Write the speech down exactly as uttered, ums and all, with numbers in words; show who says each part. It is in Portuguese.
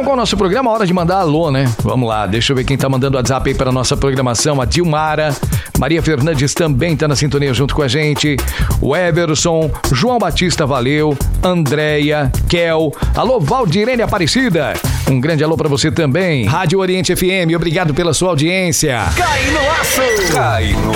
Speaker 1: Acabou o nosso programa, hora de mandar alô, né? Vamos lá, deixa eu ver quem tá mandando WhatsApp aí para nossa programação. A Dilmara, Maria Fernandes também tá na sintonia junto com a gente. O Everson, João Batista, valeu. Andréia, Kel, alô Valdirene Aparecida. Um grande alô para você também. Rádio Oriente F M, obrigado pela sua audiência.
Speaker 2: Cai no aço! Cai no